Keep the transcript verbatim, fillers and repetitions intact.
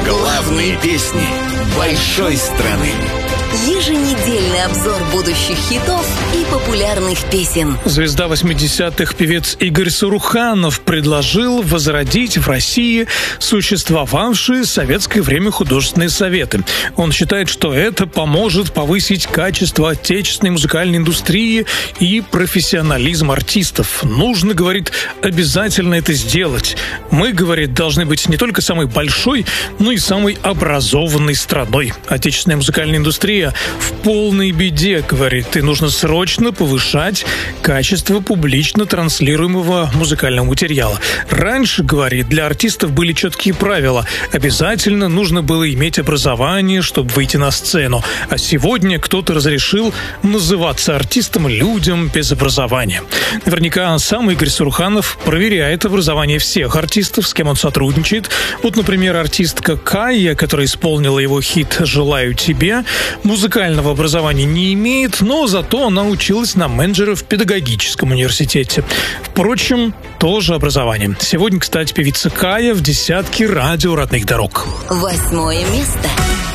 Главные песни большой страны. Еженедельный обзор будущих хитов и популярных песен. Звезда восьмидесятых певец Игорь Саруханов предложил возродить в России существовавшие в советское время художественные советы. Он считает, что это поможет повысить качество отечественной музыкальной индустрии и профессионализм артистов. Нужно, говорит, обязательно это сделать. Мы, говорит, должны быть не только самой большой, но и самой образованной страной. Отечественная музыкальная индустрия в полной беде, говорит, и нужно срочно повышать качество публично транслируемого музыкального материала. Раньше, говорит, для артистов были четкие правила. Обязательно нужно было иметь образование, чтобы выйти на сцену. А сегодня кто-то разрешил называться артистом людям без образования. Наверняка сам Игорь Саруханов проверяет образование всех артистов, с кем он сотрудничает. Вот, например, артистка Кайя, которая исполнила его хит «Желаю тебе», музыкального образования не имеет, но зато она училась на менеджера в педагогическом университете. Впрочем, тоже образование. Сегодня, кстати, певица Кайя в десятке радио родных дорог. Восьмое место.